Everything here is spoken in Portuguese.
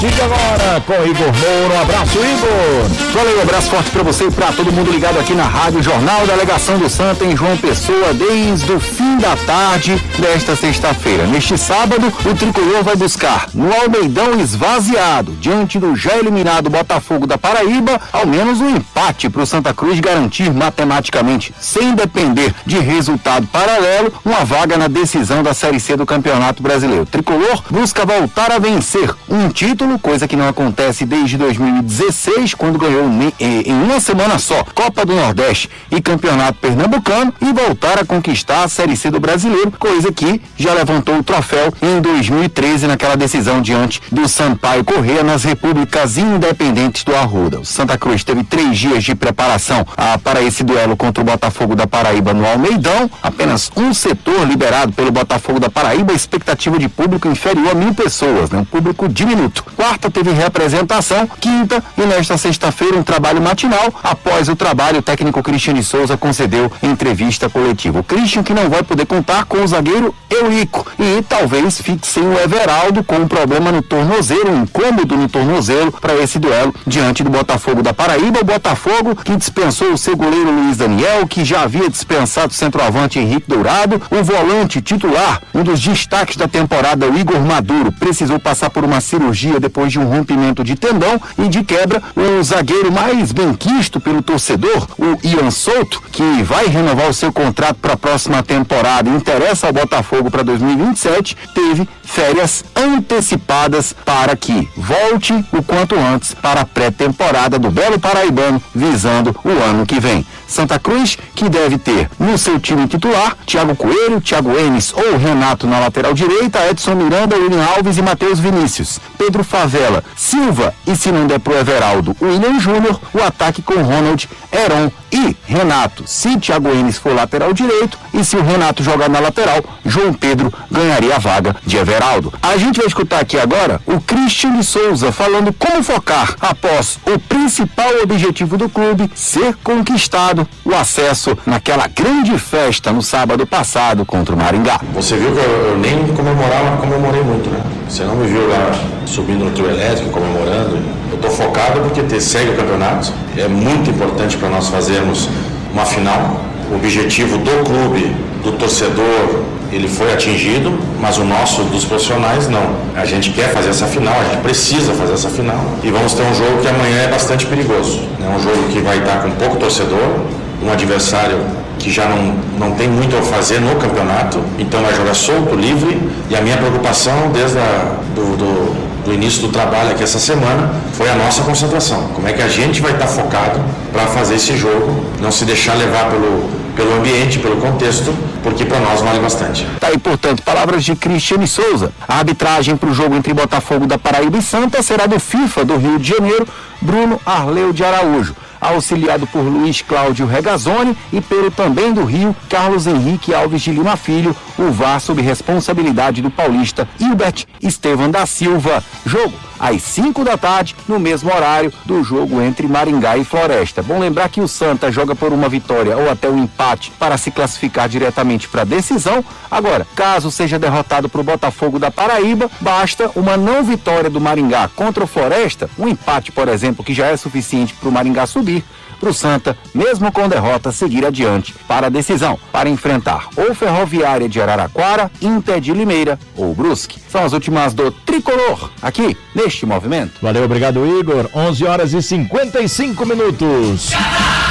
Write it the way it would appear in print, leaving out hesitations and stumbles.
Fica agora com Igor Moura. Um abraço, Igor. Valeu, um abraço forte pra você e pra todo mundo ligado aqui na Rádio Jornal. Delegação do Santa em João Pessoa desde o fim da tarde desta sexta-feira. Neste sábado, o tricolor vai buscar no Almeidão esvaziado, diante do já eliminado Botafogo da Paraíba, ao menos um empate pro Santa Cruz garantir matematicamente, sem depender de resultado paralelo, uma vaga na decisão da Série C do Campeonato Brasileiro. O tricolor busca voltar a vencer um título, coisa que não acontece desde 2016, quando ganhou em uma semana só Copa do Nordeste e Campeonato Pernambucano, e voltar a conquistar a Série C do Brasileiro, coisa que já levantou o troféu em 2013 naquela decisão diante do Sampaio Corrêa nas Repúblicas Independentes do Arruda. O Santa Cruz teve 3 dias de preparação para esse duelo contra o Botafogo da Paraíba no Almeidão, apenas um setor liberado pelo Botafogo da Paraíba, expectativa de público inferior a 1.000 pessoas, né? Um público diminuto. Quarta teve representação, quinta e nesta sexta-feira um trabalho matinal. Após o trabalho, o técnico Cristiano Souza concedeu entrevista coletiva. O Cristian que não vai poder contar com o zagueiro Eurico e talvez fique sem o Everaldo com um problema no tornozelo, um incômodo no tornozelo para esse duelo diante do Botafogo da Paraíba. O Botafogo que dispensou o seu goleiro Luiz Daniel, que já havia dispensado o centroavante Henrique Dourado, o volante titular, um dos destaques da temporada, o Igor Maduro, precisou passar por uma cirurgia depois de um rompimento de tendão e de quebra. O zagueiro mais benquisto pelo torcedor, o Ian Souto, que vai renovar o seu contrato para a próxima temporada e interessa ao Botafogo para 2027, teve férias antecipadas para que volte o quanto antes para a pré-temporada do Belo Paraibano, visando o ano que vem. Santa Cruz, que deve ter no seu time titular Thiago Coelho, Thiago Enes ou Renato na lateral direita, Edson Miranda, William Alves e Matheus Vinícius, Pedro Favela, Silva e, se não der pro Everaldo, William Júnior, o ataque com Ronald, Heron e Renato. Se Thiago Enes for lateral direito e se o Renato jogar na lateral, João Pedro ganharia a vaga de Everaldo. A gente vai escutar aqui agora o Cristiano Souza falando como focar após o principal objetivo do clube ser conquistado, o acesso naquela grande festa no sábado passado contra o Maringá. Você viu que eu nem comemorei muito, né? Você não me viu lá subindo no trio elétrico, comemorando. Eu estou focado porque segue o campeonato. É muito importante para nós fazermos uma final. O objetivo do clube, do torcedor, ele foi atingido, mas o nosso, dos profissionais, não. A gente quer fazer essa final, a gente precisa fazer essa final. E vamos ter um jogo que amanhã é bastante perigoso. É um jogo que vai estar com pouco torcedor, um adversário que já não tem muito a fazer no campeonato, então vai jogar solto, livre, e a minha preocupação desde do início do trabalho aqui essa semana foi a nossa concentração. Como é que a gente vai estar focado para fazer esse jogo, não se deixar levar pelo ambiente, pelo contexto, porque para nós vale bastante. Tá aí, portanto, palavras de Cristiano Souza. A arbitragem para o jogo entre Botafogo da Paraíba e Santa será do FIFA do Rio de Janeiro, Bruno Arleu de Araújo, auxiliado por Luiz Cláudio Regazzoni, e pelo também do Rio, Carlos Henrique Alves de Lima Filho, o VAR sob responsabilidade do paulista Hilbert Estevam da Silva. Jogo às 5 da tarde, no mesmo horário do jogo entre Maringá e Floresta. Bom lembrar que o Santa joga por uma vitória ou até um empate para se classificar diretamente para a decisão. Agora, caso seja derrotado para o Botafogo da Paraíba, basta uma não vitória do Maringá contra o Floresta, um empate, por exemplo, que já é suficiente para o Maringá subir, para o Santa, mesmo com derrota, seguir adiante para a decisão, para enfrentar ou Ferroviária de Araraquara, Inter de Limeira ou Brusque. São as últimas do Tricolor, aqui neste movimento. Valeu, obrigado, Igor. 11 horas e 55 minutos.